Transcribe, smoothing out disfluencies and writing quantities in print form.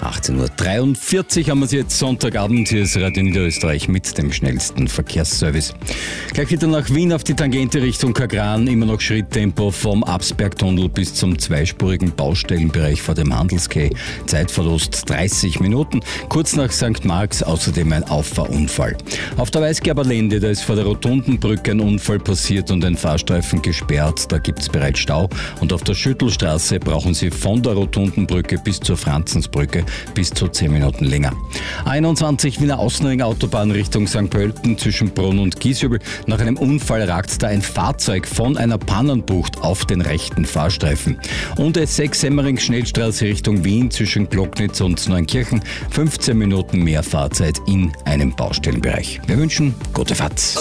18:43 Uhr haben wir es jetzt, Sonntagabend. Hier ist Radio Niederösterreich mit dem schnellsten Verkehrsservice. Gleich wieder nach Wien auf die Tangente Richtung Kagran. Immer noch Schritttempo vom Absbergtunnel bis zum zweispurigen Baustellenbereich vor dem Handelsquai. Zeitverlust 30 Minuten. Kurz nach St. Marx außerdem ein Auffahrunfall. Auf der Weißgerber Lände, da ist vor der Rotundenbrücke ein Unfall passiert und ein Fahrstreifen gesperrt. Da gibt es bereits Stau. Und auf der Schüttelstraße brauchen Sie von der Rotundenbrücke bis zur Franzensbrücke bis zu 10 Minuten länger. 21 Wiener Außenring Autobahn Richtung St. Pölten zwischen Brunn und Giesjubel. Nach einem Unfall ragt da ein Fahrzeug von einer Pannenbucht auf den rechten Fahrstreifen. Und S6 Semmering Schnellstraße Richtung Wien zwischen Glocknitz und Neunkirchen. 15 Minuten mehr Fahrzeit in einem Baustellenbereich. Wir wünschen gute Fahrt.